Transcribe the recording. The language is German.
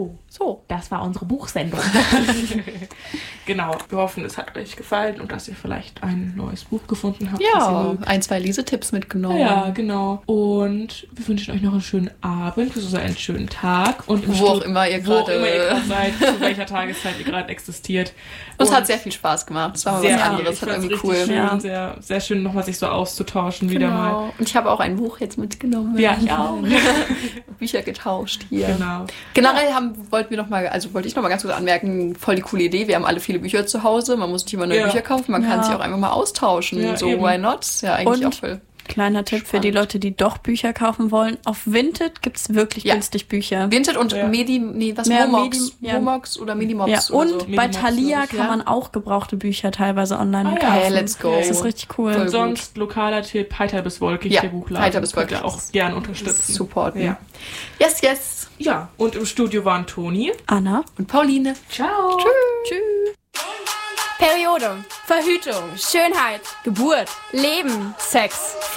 So, das war unsere Buchsendung. Genau, wir hoffen, es hat euch gefallen und dass ihr vielleicht ein neues Buch gefunden habt. Ja, 1, 2 Lesetipps mitgenommen. Ja, genau. Und wir wünschen euch noch einen schönen Abend, beziehungsweise einen schönen Tag. Und wo auch immer ihr gerade seid, zu welcher Tageszeit ihr gerade existiert. Und es hat sehr viel Spaß gemacht. Es war mal was anderes, hat irgendwie cool. Schön, sehr, sehr schön, nochmal sich so auszutauschen wieder mal. Und ich habe auch ein Buch jetzt mitgenommen. Ja, ich auch. Bücher getauscht hier. Genau. Generell wollte ich noch mal ganz kurz anmerken, voll die coole Idee. Wir haben alle viele Bücher zu Hause. Man muss nicht immer neue Bücher kaufen. Man kann sich auch einfach mal austauschen. Ja, so, eben. why not? Ja, eigentlich auch voll. Kleiner Tipp für die Leute, die doch Bücher kaufen wollen. Auf Vinted gibt es wirklich günstig Bücher. Vinted und Momox oder Minimox. Ja, und oder so. bei Thalia kann man auch gebrauchte Bücher teilweise online kaufen. Ja, let's go. Das ist richtig cool. Und sonst lokaler Tipp, Heiter bis Wolkig, der Buchladen. Heiter bis Wolkig. Auch gern unterstützen. Supporten. Ja. Yes. Ja, und im Studio waren Toni, Anna und Pauline. Ciao. Tschüss. Periode, Verhütung, Schönheit, Geburt, Leben, Sex.